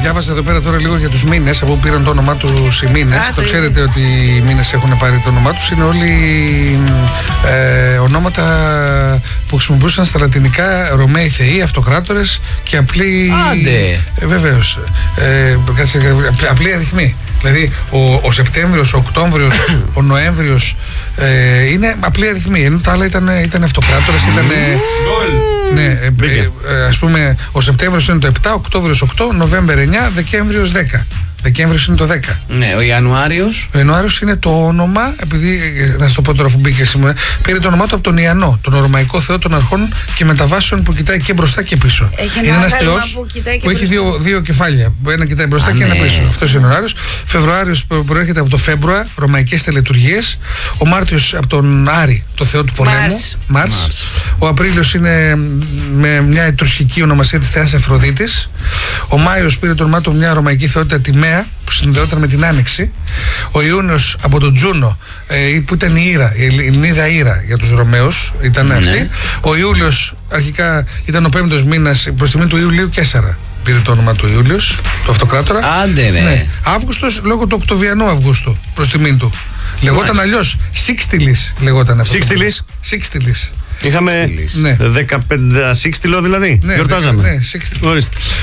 διάβαζα εδώ πέρα τώρα λίγο για τους μήνες, από που πήραν το όνομά τους οι μήνες. Το ξέρετε ότι οι μήνες έχουν πάρει το όνομά τους. Είναι όλοι ονόματα που χρησιμοποιούσαν στα λατινικά Ρωμαίοι θεοί, αυτοκράτορες και απλοί. Άντε! Βεβαίως. Απλοί αριθμοί. Δηλαδή ο Σεπτέμβριος, ο Οκτώβριος, ο Νοέμβριος είναι απλοί αριθμοί. Ενώ τα άλλα ήταν αυτοκράτορες, ήταν. Ναι, ας πούμε, ο Σεπτέμβριος είναι το 7, Οκτώβριος 8, Νοβέμβρη 9, Δεκέμβριος 10. Δεκέμβριος είναι το 10. Ναι, ο Ιανουάριος. Ο Ιανουάριος είναι το όνομα, επειδή, να σου το πω τώρα που μπήκε σήμερα, πήρε το όνομά του από τον Ιαννό, τον ορμαϊκό θεό των αρχών και μεταβάσεων που κοιτάει και μπροστά και πίσω. Είναι ένας θεός που έχει δύο κεφάλια. Ένα κοιτάει μπροστά και ένα πίσω. Αυτός είναι ο Ιανουάριος. Φεβρουάριος προέρχεται από το Φέμπρουα, ρωμαϊκές τελετουργίες. Ο Μάρτιος από τον Άρη, το θεό του πολέμου. Μάρς. Ο Απρίλιος είναι με μια ετρουσχική ονομασία της θεάς Αφροδίτης. Ο Μάιος πήρε το όνομά του μια ρωμαϊκή θεότητα, τη Μαία, που συνδεόταν με την Άνοιξη. Ο Ιούνιος από τον Τζούνο, που ήταν η Ήρα, η Ελληνίδα Ήρα για τους Ρωμαίους, ήταν αυτή. Ο Ιούλιος αρχικά ήταν ο 5ος μήνας, προς τιμή του Ιουλίου Καίσαρα πήρε το όνομα του Ιούλιος, του αυτοκράτορα. Άντε, ναι. Αύγουστος λόγω του Οκτωβιανού Αυγούστου, προς τιμή του. Λεγόταν αλλιώς Σύξτιλης, λεγόταν αυτό. Σύξτιλης. Είχαμε 15 σύξτιλο δηλαδή. Ναι, γιορτάζαμε. Ναι, σύξτιλο.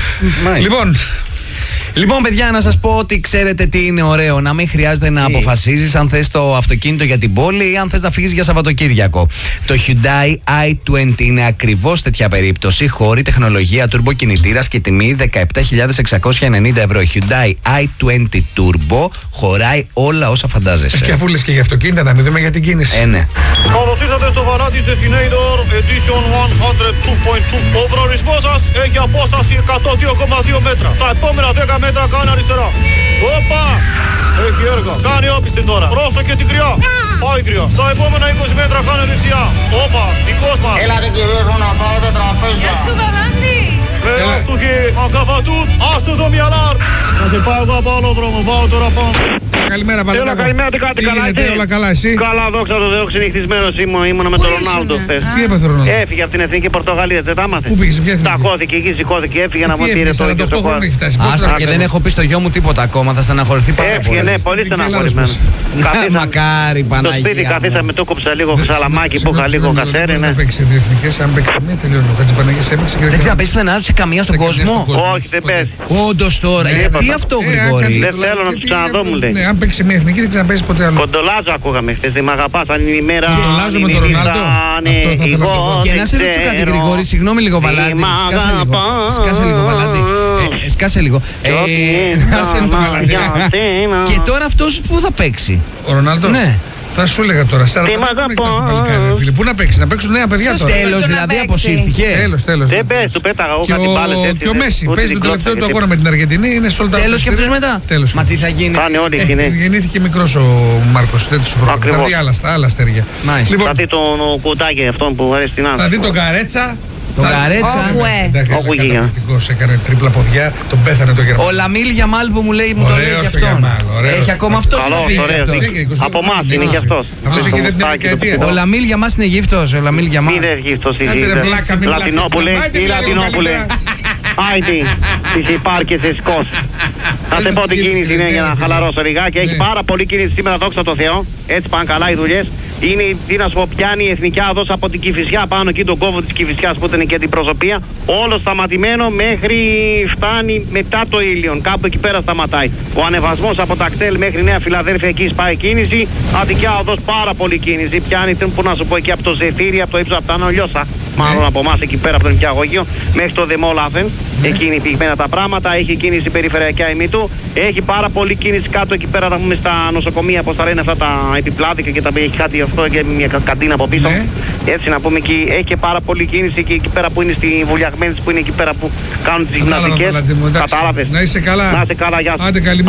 Λοιπόν, παιδιά, να σας πω ότι ξέρετε τι είναι ωραίο. Να μην χρειάζεται να αποφασίζεις αν θες το αυτοκίνητο για την πόλη ή αν θες να φύγεις για Σαββατοκύριακο. Το Hyundai i20 είναι ακριβώς τέτοια περίπτωση. Χώρη, τεχνολογία, turbo κινητήρας και τιμή 17.690 ευρώ. Hyundai i20 Turbo χωράει όλα όσα φαντάζεσαι. Και αφού λες και για αυτοκίνητα, να μην δούμε για την κίνηση. Ναι. Καλώς ήρθατε στο Varatis Destinator Edition 102.2. Ο προορισμός σας έχει απόσταση 102,2 μέτρα. Τα επόμενα 10 μέτρα κάνει αριστερά. Όπα! Έχει έργα. Κάνει όπιστη τώρα. Πρόσεχε την κρυά. Πάει κρυά. Στα επόμενα 20 μέτρα κάνει δεξιά. Όπα! Δικός μας. Έλατε κυρίες μου να πάρετε τραπέζια. Γεια σου Βαγάντη. Αυτό και ακαβατού. Άστο το μυαλάρ. Θα σε πάω εγώ από άλλο δρόμο. Πάω τώρα πάνω. Καλημέρα, Βαλεντάκο. Καλημέρα, τι κάτι καλά, γίνεται, όλα καλά, εσύ? Καλά, δόξα τω Θεώ, ξενυχτισμένος ήμουνα με τον Ρονάλντο χθες. Τι έπαθε ο Ρονάλντο? Έφυγε από την εθνική Πορτογαλία, δεν τα άμαθε. Πού πήγε, ποια εθνική? Ταχώθηκε εκεί, σηκώθηκε, έφυγε να μου πήρε το ίδιο στο χώρο. Άστα, και δεν έχω πει στο γιο μου τίποτα ακόμα, θα στεναχωρηθεί πάρα πολύ. Έφυγε, ναι, πολύ στεναχωρημένο. Μακάρι, Παναγία. Στο σπίτι καθίσαμε, το κόψα λίγο σαλαμάκι που είχα λίγο κασέρι, ναι. Αν παίξει διεθνικές, αν παίξει μία τελειώνει. Ο Χατζηπαναγής έπαιξε και δεν ξαναπέζει πουθενά σε καμία στον κόσμο. Όχι, δεν παίζει. Όντως τώρα, γιατί αυτό, Γρηγόρη? Δεν θέλω να του ξαναδώ, μου λέει. Αν παίξει μία εθνική, δεν ξαναπέζει ποτέ άλλο. Κοντολάζο ακούγαμε χθες, δεν μ' αγαπάς, αν είναι η μέρα. Κοντολάζο με τον Ρονάλντο. Και να σε ρωτήσω κάτι, Γρηγόρη, συγγνώμη λίγο, Βαλάντη. Σκάσε λίγο, Βαλάντη. Σκάσε λίγο. Και τώρα αυτός πού θα παίξει? Ο Ρονάλντο. Ναι. Θα σου έλεγα τώρα. Πού να παίξει, να παίξουν νέα παιδιά τώρα. Τέλος, δηλαδή αποσύρθηκε. Τέλος. Δεν παίζει, του πέταγα εγώ κάτι μπάλες έτσι. Και ο Μέση παίζει το τελευταίο του αγώνα με την Αργεντινή, είναι sold out. Τέλος και αυτός μετά. Τέλος. Μα τι θα γίνει? Πάνε όλοι εκεί, ναι. Γεννήθηκε μικρός ο Μάρκος, δεν του πρόκειται. Θα δει άλλα αστέρια. Θα δει τον κουτάκι αυτόν που αρέσει την άλλη. Θα δει τον Καρέτσα. Τον Καρέτσα. Όπου γίγα. Έκανε τρίπλα ποδιά, τον πέθανε το Γερμανό. Ο Λαμίλ Γιαμάλ που μου λέει μου το λέει και αυτόν. Έχει ακόμα αυτός να πει αυτός. Από εμάς είναι και αυτός. Ο Λαμίλ για μας είναι γύφτος. Ο Λαμίλ για μας. Τι δεν γύφτος Λατινόπουλε ή Λατινόπουλε. Άιντι, τις υπάρκες εσκός. Θα σε πω την κίνηση είναι για να χαλαρώσω λιγάκι. Έχει πάρα πολύ κίνηση σήμερα, δόξα τω Θεώ. Έτσι πάνε καλά οι δουλειές. Είναι, τι να σου πω, πιάνει η εθνική οδός από την Κηφισιά πάνω εκεί τον κόβο της Κηφισιάς που ήταν και την προσωπία. Όλο σταματημένο μέχρι φτάνει μετά το Ήλιον. Κάπου εκεί πέρα σταματάει. Ο ανεβασμός από τα κτέλ μέχρι Νέα Φιλαδέλφια εκεί σπάει κίνηση. Αττικιά οδός πάρα πολύ κίνηση. Πιάνει, που να σου πω, εκεί από το Ζεφύρι, από το ύψος από τα Νολιώσα. Μάλλον από εμάς εκεί πέρα από τον Νικιαγωγείο μέχρι το Δεμόλαθεν. Εκεί είναι πηγμένα τα πράγματα. Έχει κίνηση περιφερειακά ημίτου. Έχει πάρα πολύ κίνηση κάτω εκεί πέρα να πούμε στα νοσοκομεία. Πώς θα λένε αυτά τα επιπλάδικα και τα έχει κάτι αυτό και μια καντίνα από πίσω. Έτσι να πούμε εκεί. Έχει και πάρα πολύ κίνηση και εκεί πέρα που είναι στη Βουλιαγμένη που είναι εκεί πέρα που κάνουν τις γυμναστικές. Κατάλαβες. Να είσαι καλά. Να είσαι καλά, γεια σου.